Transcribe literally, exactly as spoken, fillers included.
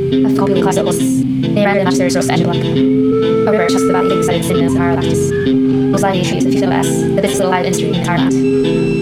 of copying classical posts. They ran the match their source and block. A river just the valley decided cinemas are lactis. Most likely trees if you feel less, the bits still alive industry in Carmat.